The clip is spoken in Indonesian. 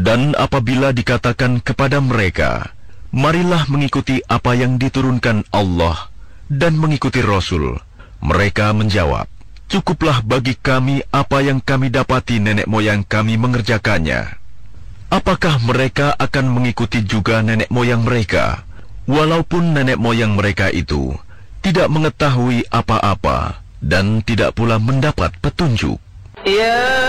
Dan apabila dikatakan kepada mereka, marilah mengikuti apa yang diturunkan Allah dan mengikuti Rasul, mereka menjawab, cukuplah bagi kami apa yang kami dapati nenek moyang kami mengerjakannya. Apakah mereka akan mengikuti juga nenek moyang mereka, walaupun nenek moyang mereka itu tidak mengetahui apa-apa dan tidak pula mendapat petunjuk? Ya